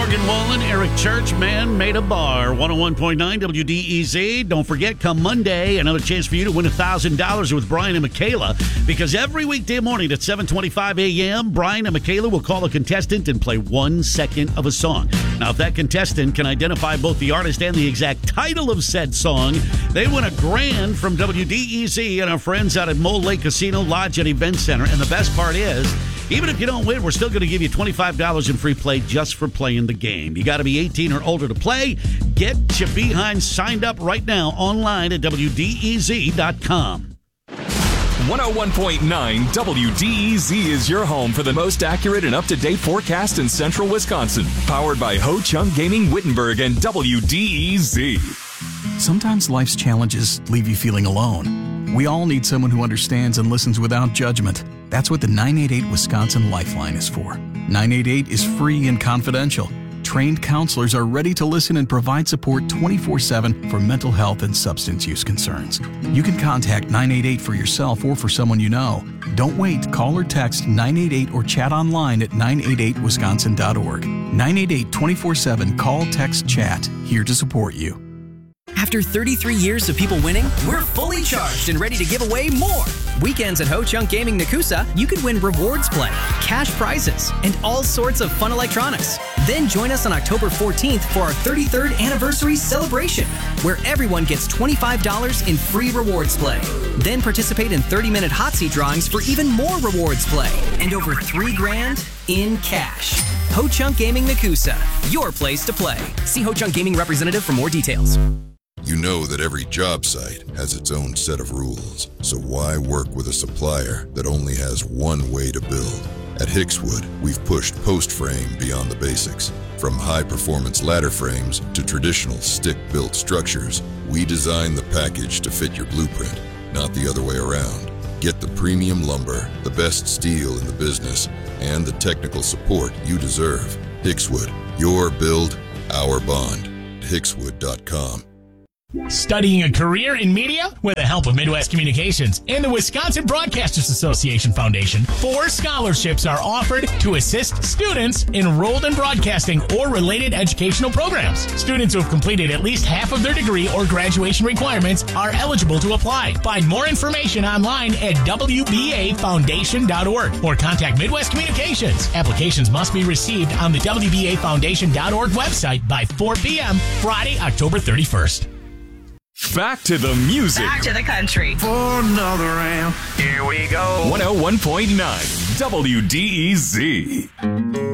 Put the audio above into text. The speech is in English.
Morgan Wallen, Eric Church, Man Made a Bar, 101.9 WDEZ. Don't forget, come Monday, another chance for you to win $1,000 with Brian and Michaela, because every weekday morning at 7:25 a.m., Brian and Michaela will call a contestant and play 1 second of a song. Now, if that contestant can identify both the artist and the exact title of said song, they win $1,000 from WDEZ and our friends out at Mole Lake Casino, Lodge, and Event Center. And the best part is, even if you don't win, we're still going to give you $25 in free play just for playing the game. You got to be 18 or older to play. Get your behind signed up right now online at WDEZ.com. 101.9 WDEZ is your home for the most accurate and up-to-date forecast in central Wisconsin. Powered by Ho Chunk Gaming Wittenberg and WDEZ. Sometimes life's challenges leave you feeling alone. We all need someone who understands and listens without judgment. That's what the 988 Wisconsin Lifeline is for. 988 is free and confidential. Trained counselors are ready to listen and provide support 24/7 for mental health and substance use concerns. You can contact 988 for yourself or for someone you know. Don't wait. Call or text 988 or chat online at 988wisconsin.org. 988 24/7 call, text, chat. Here to support you. After 33 years of people winning, we're fully charged and ready to give away more. Weekends at Ho Chunk Gaming Nakusa, you could win rewards play, cash prizes, and all sorts of fun electronics. Then join us on October 14th for our 33rd anniversary celebration, where everyone gets $25 in free rewards play. Then participate in 30-minute hot seat drawings for even more rewards play and over $3,000 in cash. Ho Chunk Gaming Nakusa, your place to play. See Ho Chunk Gaming representative for more details. You know that every job site has its own set of rules, so why work with a supplier that only has one way to build? At Hickswood, we've pushed post frame beyond the basics. From high-performance ladder frames to traditional stick-built structures, we design the package to fit your blueprint, not the other way around. Get the premium lumber, the best steel in the business, and the technical support you deserve. Hickswood, your build, our bond. Hickswood.com. Studying a career in media? With the help of Midwest Communications and the Wisconsin Broadcasters Association Foundation, 4 scholarships are offered to assist students enrolled in broadcasting or related educational programs. Students who have completed at least half of their degree or graduation requirements are eligible to apply. Find more information online at WBAFoundation.org or contact Midwest Communications. Applications must be received on the WBAFoundation.org website by 4 p.m. Friday, October 31st. Back to the music. Back to the country. For another round, here we go. 101.9 WDEZ.